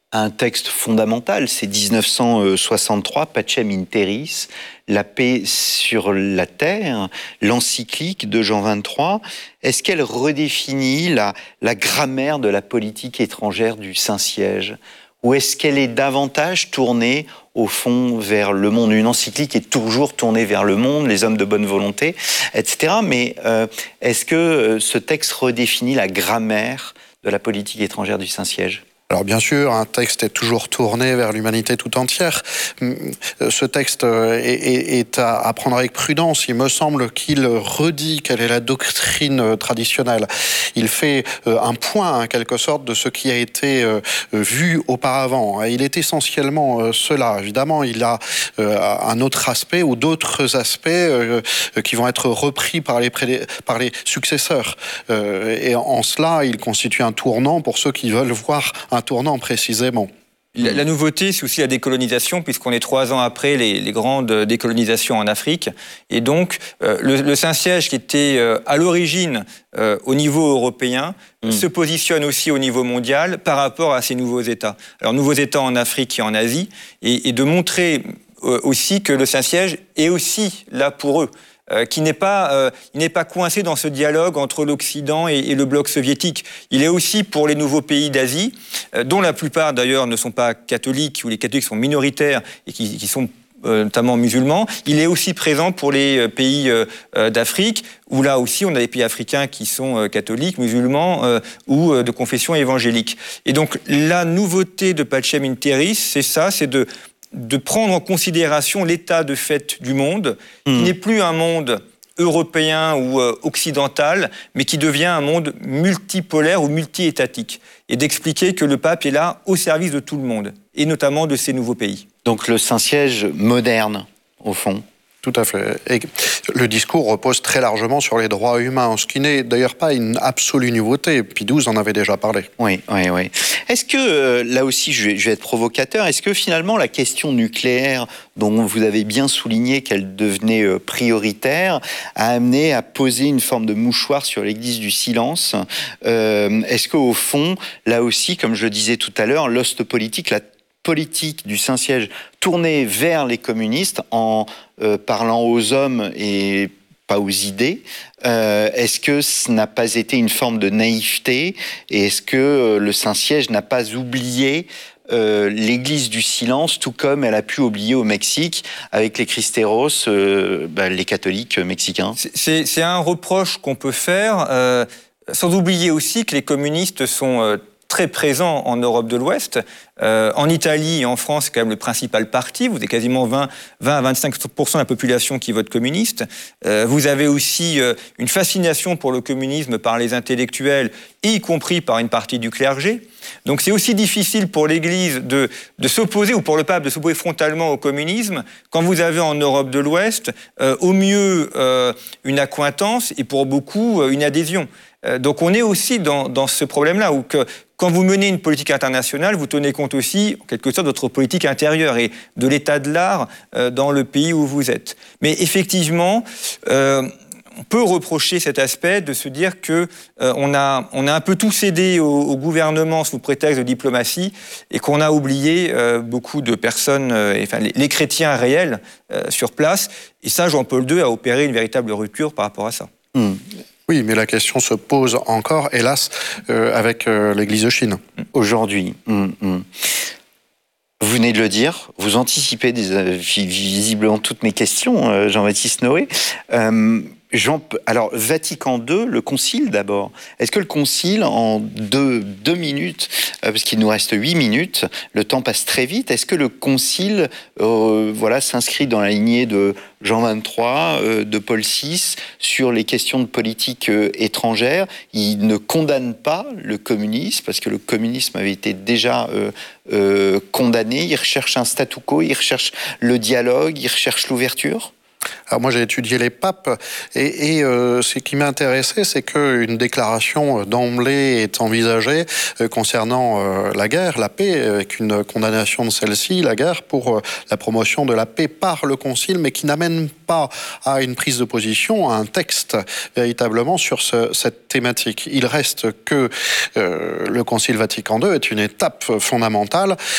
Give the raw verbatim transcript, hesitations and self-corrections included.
un texte fondamental, c'est dix-neuf cent soixante-trois, Pacem in Terris, la paix sur la terre, l'encyclique de Jean vingt-trois. Est-ce qu'elle redéfinit la, la grammaire de la politique étrangère du Saint-Siège ? Ou est-ce qu'elle est davantage tournée, au fond, vers le monde ? Une encyclique est toujours tournée vers le monde, les hommes de bonne volonté, et cetera. Mais euh, est-ce que ce texte redéfinit la grammaire de la politique étrangère du Saint-Siège ? Alors bien sûr, un texte est toujours tourné vers l'humanité tout entière. Ce texte est, est à prendre avec prudence. Il me semble qu'il redit quelle est la doctrine traditionnelle. Il fait un point, en quelque sorte, de ce qui a été vu auparavant. Il est essentiellement cela. Évidemment, il a un autre aspect ou d'autres aspects qui vont être repris par les, pré... par les successeurs. Et en cela, il constitue un tournant pour ceux qui veulent voir un tournant précisément. La, la nouveauté, c'est aussi la décolonisation, puisqu'on est trois ans après les, les grandes décolonisations en Afrique. Et donc, euh, le, le Saint-Siège, qui était euh, à l'origine euh, au niveau européen, mmh. se positionne aussi au niveau mondial par rapport à ces nouveaux États. Alors, nouveaux États en Afrique et en Asie, et, et de montrer euh, aussi que le Saint-Siège est aussi là pour eux. Euh, qui n'est pas, euh, il n'est pas coincé dans ce dialogue entre l'Occident et, et le bloc soviétique. Il est aussi pour les nouveaux pays d'Asie, euh, dont la plupart d'ailleurs ne sont pas catholiques, où les catholiques sont minoritaires et qui, qui sont euh, notamment musulmans. Il est aussi présent pour les euh, pays euh, euh, d'Afrique, où là aussi on a des pays africains qui sont euh, catholiques, musulmans euh, ou euh, de confession évangélique. Et donc la nouveauté de Pacem in Terris, c'est ça, c'est de de prendre en considération l'état de fait du monde, mmh. qui n'est plus un monde européen ou euh, occidental, mais qui devient un monde multipolaire ou multi-étatique, et d'expliquer que le pape est là au service de tout le monde, et notamment de ces nouveaux pays. Donc le Saint-Siège moderne, au fond. Tout à fait. Et le discours repose très largement sur les droits humains, ce qui n'est d'ailleurs pas une absolue nouveauté. Pie douze en avait déjà parlé. Oui, oui, oui. Est-ce que, euh, là aussi, je vais, je vais être provocateur, est-ce que finalement la question nucléaire, dont vous avez bien souligné qu'elle devenait euh, prioritaire, a amené à poser une forme de mouchoir sur l'église du silence ? euh, Est-ce qu'au fond, là aussi, comme je le disais tout à l'heure, l'ost politique, la politique du Saint-Siège tournée vers les communistes en euh, parlant aux hommes et pas aux idées, euh, est-ce que ce n'a pas été une forme de naïveté et est-ce que euh, le Saint-Siège n'a pas oublié euh, l'église du silence, tout comme elle a pu oublier au Mexique avec les Cristeros, euh, bah, les catholiques mexicains ? C'est, c'est un reproche qu'on peut faire, euh, sans oublier aussi que les communistes sont euh, très présents en Europe de l'Ouest. Euh, en Italie et en France, c'est quand même le principal parti. Vous avez quasiment vingt à vingt-cinq pour cent de la population qui vote communiste. Euh, vous avez aussi euh, une fascination pour le communisme par les intellectuels, y compris par une partie du clergé. Donc c'est aussi difficile pour l'Église de, de s'opposer, ou pour le pape de s'opposer frontalement au communisme, quand vous avez en Europe de l'Ouest, euh, au mieux euh, une accointance et pour beaucoup euh, une adhésion. Euh, donc on est aussi dans, dans ce problème-là, où que, quand vous menez une politique internationale, vous tenez compte aussi, en quelque sorte, de votre politique intérieure et de l'état de l'art euh, dans le pays où vous êtes. Mais effectivement, euh, on peut reprocher cet aspect de se dire que euh, on a, on a un peu tout cédé au, au gouvernement sous prétexte de diplomatie et qu'on a oublié euh, beaucoup de personnes, euh, enfin les, les chrétiens réels euh, sur place. Et ça, Jean-Paul deux a opéré une véritable rupture par rapport à ça. Mmh. Oui, mais la question se pose encore, hélas, euh, avec euh, l'Église de Chine. Aujourd'hui. Hum, hum. Vous venez de le dire, vous anticipez des, euh, visiblement toutes mes questions, euh, Jean-Baptiste Noé. Euh, Jean, alors, Vatican deux, le concile d'abord. Est-ce que le concile, en deux, deux minutes, euh, parce qu'il nous reste huit minutes, le temps passe très vite, est-ce que le concile euh, voilà, s'inscrit dans la lignée de Jean vingt-trois, euh, de Paul six, sur les questions de politique euh, étrangère? Il ne condamne pas le communisme, parce que le communisme avait été déjà euh, euh, condamné. Il recherche un statu quo, il recherche le dialogue, il recherche l'ouverture. Alors moi j'ai étudié les papes et, et euh, ce qui m'a intéressé, c'est qu'une déclaration d'emblée est envisagée euh, concernant euh, la guerre, la paix, avec une condamnation de celle-ci, la guerre, pour euh, la promotion de la paix par le Concile, mais qui n'amène pas à une prise de position, à un texte véritablement sur ce, cette thématique. Il reste que euh, le Concile Vatican deux est une étape fondamentale